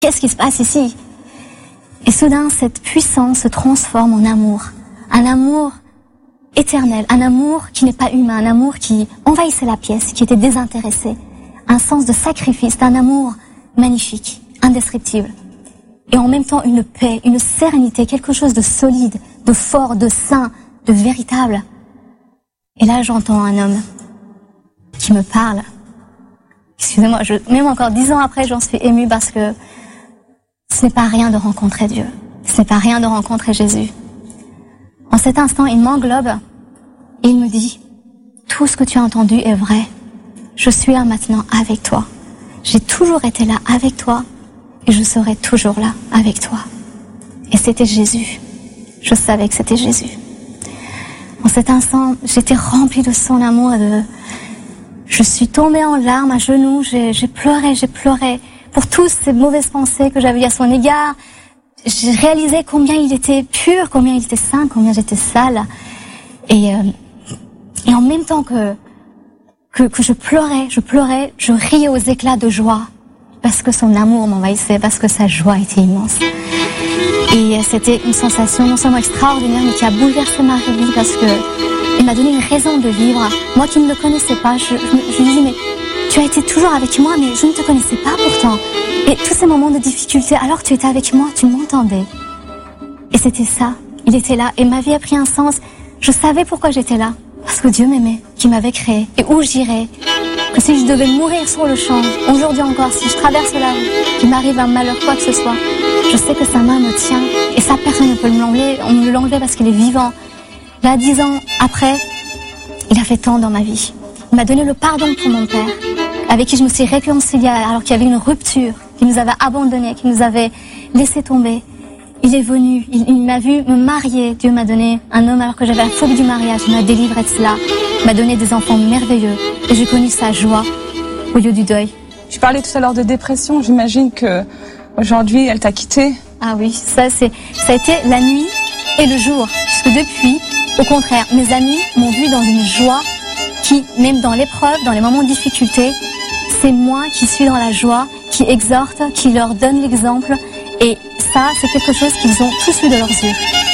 qu'est-ce qui se passe ici? Et soudain, cette puissance se transforme en amour. Un amour éternel, un amour qui n'est pas humain, un amour qui envahissait la pièce, qui était désintéressé. Un sens de sacrifice, un amour magnifique, indescriptible. Et en même temps, une paix, une sérénité, quelque chose de solide, de fort, de sain, de véritable. Et là, j'entends un homme qui me parle. Excusez-moi, même encore 10 ans après, j'en suis émue parce que ce n'est pas rien de rencontrer Dieu. Ce n'est pas rien de rencontrer Jésus. En cet instant, il m'englobe et il me dit, tout ce que tu as entendu est vrai. Je suis là maintenant avec toi. J'ai toujours été là avec toi et je serai toujours là avec toi. Et c'était Jésus. Je savais que c'était Jésus. En cet instant, j'étais remplie de son amour. Je suis tombée en larmes à genoux. J'ai pleuré pour toutes ces mauvaises pensées que j'avais à son égard. J'ai réalisé combien il était pur, combien il était saint, combien j'étais sale. Et en même temps que je pleurais, je riais aux éclats de joie. Parce que son amour m'envahissait, parce que sa joie était immense. Et c'était une sensation non seulement extraordinaire, mais qui a bouleversé ma vie parce que il m'a donné une raison de vivre. Moi qui ne le connaissais pas, je lui dis, mais tu as été toujours avec moi, mais je ne te connaissais pas pourtant. Et tous ces moments de difficulté, alors que tu étais avec moi, tu m'entendais. Et c'était ça, il était là. Et ma vie a pris un sens. Je savais pourquoi j'étais là. Parce que Dieu m'aimait, qui m'avait créé. Et où j'irais, que si je devais mourir sur le champ, aujourd'hui encore, si je traverse la rue, qu'il m'arrive un malheur, quoi que ce soit, je sais que sa main me tient. Et ça, personne ne peut me l'enlever. On me l'enlevait parce qu'il est vivant. Là, 10 ans après, il a fait tant dans ma vie. Il m'a donné le pardon pour mon père, avec qui je me suis réconciliée alors qu'il y avait une rupture, qui nous avait abandonnés, qui nous avait laissé tomber. Il est venu, il m'a vu me marier. Dieu m'a donné un homme alors que j'avais la phobie du mariage. Il m'a délivré de cela. Il m'a donné des enfants merveilleux. Et j'ai connu sa joie au lieu du deuil. Tu parlais tout à l'heure de dépression. J'imagine que aujourd'hui, elle t'a quitté. Ah oui, ça a été la nuit et le jour. Parce que depuis, au contraire, mes amis m'ont vu dans une joie qui, même dans l'épreuve, dans les moments de difficulté, c'est moi qui suis dans la joie, qui exhorte, qui leur donne l'exemple. Et ça, c'est quelque chose qu'ils ont tous vu de leurs yeux.